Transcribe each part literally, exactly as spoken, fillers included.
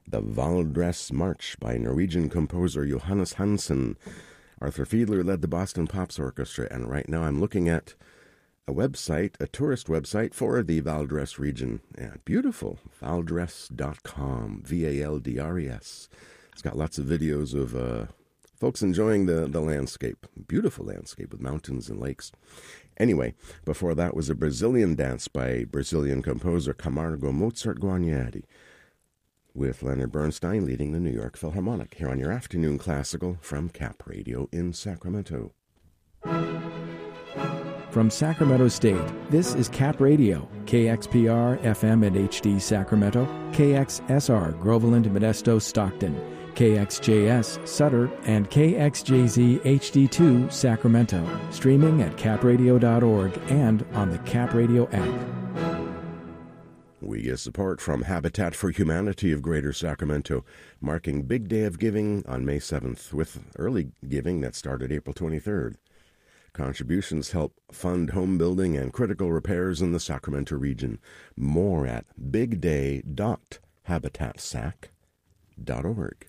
The Valdres March by Norwegian composer Johannes Hansen. Arthur Fiedler led the Boston Pops Orchestra, and right now I'm looking at a website, a tourist website for the Valdres region. Yeah, beautiful, valdres dot com, V A L D R E S. It's got lots of videos of uh, folks enjoying the, the landscape. Beautiful landscape with mountains and lakes. Anyway, before that was a Brazilian dance by Brazilian composer Camargo Mozart Guarnieri, with Leonard Bernstein leading the New York Philharmonic, here on your afternoon classical from Cap Radio in Sacramento. From Sacramento State, this is Cap Radio, K X P R, F M and H D Sacramento, K X S R, Groveland, Modesto, Stockton, K X J S, Sutter, and K X J Z H D two, Sacramento, streaming at cap radio dot org and on the Cap Radio app. We get support from Habitat for Humanity of Greater Sacramento, marking Big Day of Giving on May seventh, with early giving that started April twenty-third. Contributions help fund home building and critical repairs in the Sacramento region. More at big day dot habitat sac dot org.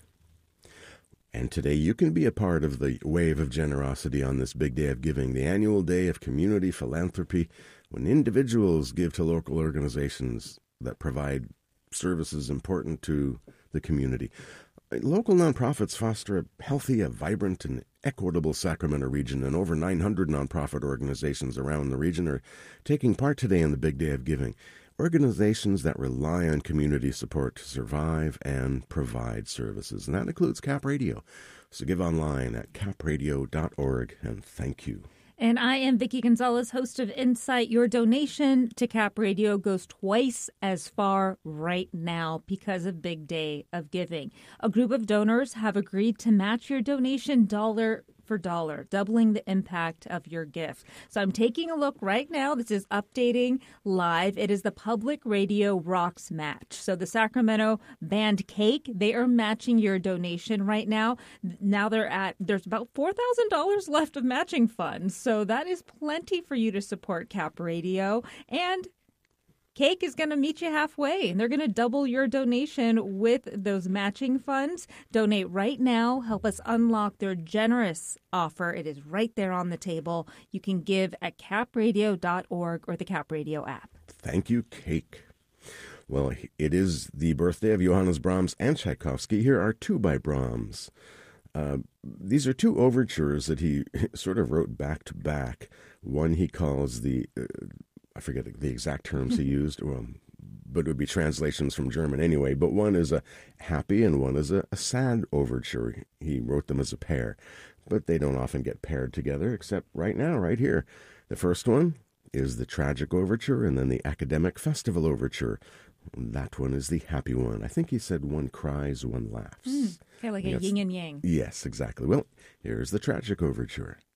And today you can be a part of the wave of generosity on this Big Day of Giving, the annual day of community philanthropy, when individuals give to local organizations that provide services important to the community. Local nonprofits foster a healthy, a vibrant, and equitable Sacramento region, and over nine hundred nonprofit organizations around the region are taking part today in the Big Day of Giving. Organizations that rely on community support to survive and provide services, and that includes Cap Radio. So give online at cap radio dot org, and thank you. And I am Vicki Gonzalez, host of Insight. Your donation to Cap Radio goes twice as far right now because of Big Day of Giving. A group of donors have agreed to match your donation dollar for dollar, doubling the impact of your gift. So I'm taking a look right now. This is updating live. It is the Public Radio Rocks Match. So the Sacramento band Cake, they are matching your donation right now. Now they're at, there's about four thousand dollars left of matching funds. So that is plenty for you to support Cap Radio. And Cake is going to meet you halfway, and they're going to double your donation with those matching funds. Donate right now. Help us unlock their generous offer. It is right there on the table. You can give at cap radio dot org or the Cap Radio app. Thank you, Cake. Well, it is the birthday of Johannes Brahms and Tchaikovsky. Here are two by Brahms. Uh, these are two overtures that he sort of wrote back to back. One he calls the... Uh, I forget the exact terms he used, well, but it would be translations from German anyway. But one is a happy and one is a, a sad overture. He wrote them as a pair, but they don't often get paired together, except right now, right here. The first one is the tragic overture, and then the academic festival overture. That one is the happy one. I think he said one cries, one laughs. Mm, kind of like a yin and yang. Yes, exactly. Well, here's the tragic overture.